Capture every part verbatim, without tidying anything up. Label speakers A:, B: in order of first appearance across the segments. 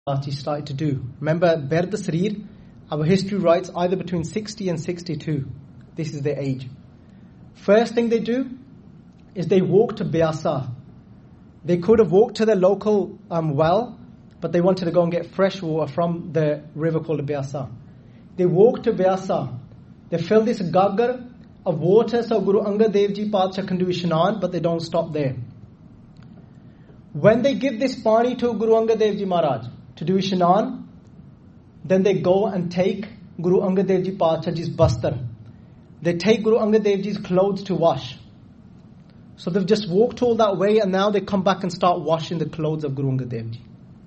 A: He started to do. Remember, Berd Sarir, our history writes either between sixty and sixty-two. This is their age. First thing they do is they walk to Byasa. They could have walked to the local um, well, but they wanted to go and get fresh water from the river called Byasa. They walk to Byasa. They fill this gagar of water so Guru Angad Dev Ji Padshah can do Ishnan, but they don't stop there. When they give this pani to Guru Angad Dev Ji Maharaj to do Ishnan, then they go and take Guru Angad Dev Ji Padshah Ji's bastar. They take Guru Angad Dev Ji's clothes to wash. So they've just walked all that way and now they come back and start washing the clothes of Guru Angad Dev Ji.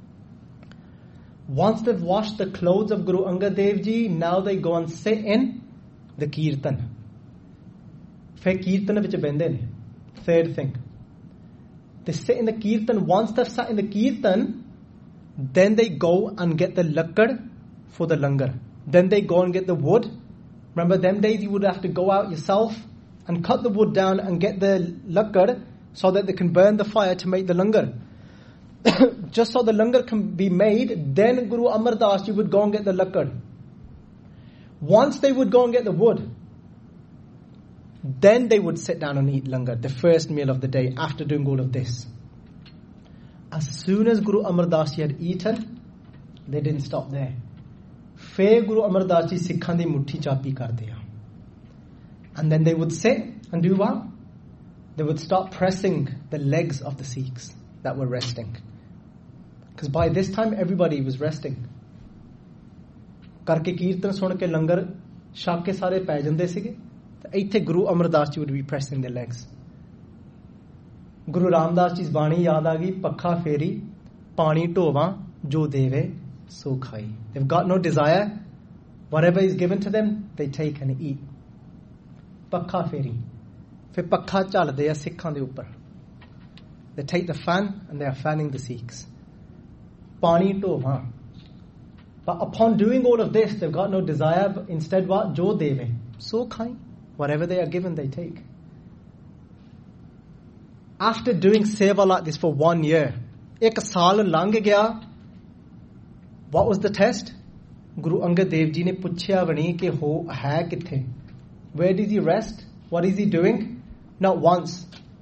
A: Once they've washed the clothes of Guru Angad Dev Ji, now they go and sit in the Kirtan. ਫਿਰ Kirtan ਵਿੱਚ ਬਹਿੰਦੇ ਨੇ. Third thing. They sit in the Kirtan. Once they've sat in the Kirtan, then they go and get the lakkad for the langar. Then they go and get the wood. Remember, them days you would have to go out yourself and cut the wood down and get the lakkad so that they can burn the fire to make the langar. Just so the langar can be made, then Guru Amar Das Ji would go and get the lakkad. Once they would go and get the wood, then they would sit down and eat langar, the first meal of the day, after doing all of this. As soon as Guru Amar Das Ji had eaten, they didn't stop there. Fir Guru Amar Das Ji Sikhan di muthi chapi kar diya. And then they would sit and do what? They would start pressing the legs of the Sikhs that were resting. Because by this time everybody was resting. Karke Kirtan sun ke langar shak ke sare pੈ jande sige. Aithe Guru Amar Das Ji would be pressing their legs. Guru Ramdas Ji's Bani yaad aa gayi, pakha feri, pani dhova, jo deve, so khai. They've got no desire. Whatever is given to them, they take and eat. Pakha feri. Fir pakha chalde ya Sikhan de upar. They take the fan and they are fanning the Sikhs. Pani dhova. But upon doing all of this, they've got no desire. But instead what? Jo deve, so khai. Whatever they are given, they take. After doing seva like this for one year, ek saal lang gaya, what was the test? Guru Angad Dev Ji ne puchya vani ke ho hai kithe? Where did he rest? What is he doing? Not once.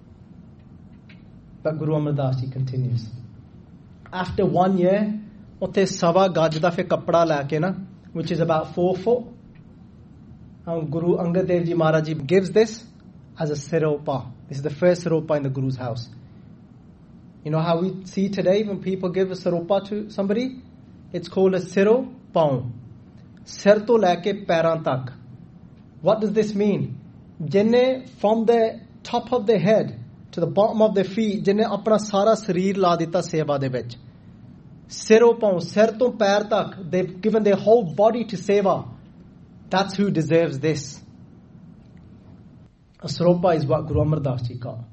A: But Guru Amar Das Ji continues. After one year, utte sawa gaj da fe kapda la ke na, which is about four foot. And Guru Angad Dev Ji Maharaj Ji gives this as a siropa. This is the first siropa in the Guru's house. You know how we see today when people give a siropa to somebody? It's called a siropa. Sir to leke pairan tak. What does this mean? Jinne from the top of their head to the bottom of their feet, jinne apna sara sarir la dita seva de vich. Siropa, sir to pair tak. They've given their whole body to seva. That's who deserves this. A siropa is what Guru Amar Das Ji got.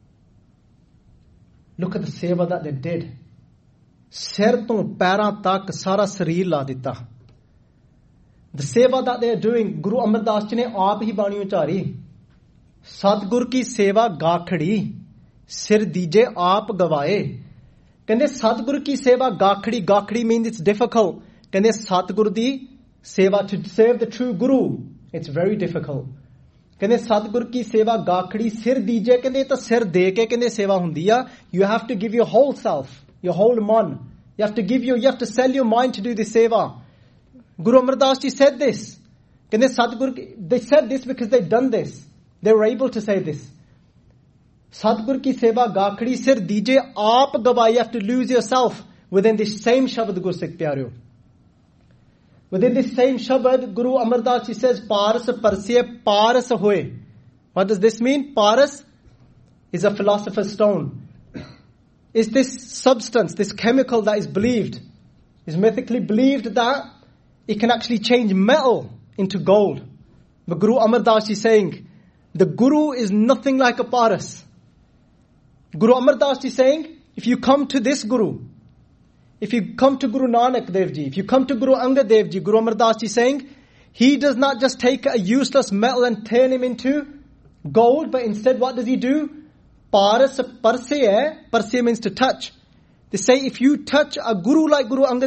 A: Look at the seva that they did. Sir to pairan tak sara sarir la dita. The seva that they are doing, Guru Amar Das Ji ne aap hi bani uchari. Satgur ki seva gakhdi, sir dije aap gavaye. Kende Satgur ki seva gakhdi, gakhdi means it's difficult. Kende Satgur di seva, to serve the true Guru, it's very difficult. Kende Satgur ki seva gakhdi, sir dije, kende ta sir de ke kende seva hundiya. You have to give your whole self, your whole man. You have to give your, you have to sell your mind to do the seva. Guru Amar Das Ji said this. Kende Satgur, they said this because they'd done this. They were able to say this. Satgur ki seva gakhdi, sir dije aap gawai. You have to lose yourself within this same Shabad Gur Sikh Pyareo. Within this same Shabad, Guru Amar Das Ji says, Paras parsye paras hoye. What does this mean? Paras is a philosopher's stone. Is this substance, this chemical that is believed, is mythically believed that it can actually change metal into gold. But Guru Amar Das Ji is saying, the Guru is nothing like a paras. Guru Amar Das Ji is saying, if you come to this Guru, if you come to Guru Nanak Dev Ji, if you come to Guru Angad Dev Ji, Guru Amar Das Ji is saying, he does not just take a useless metal and turn him into gold, but instead what does he do? Paras parse hai, parse means to touch. They say if you touch a Guru like Guru Angad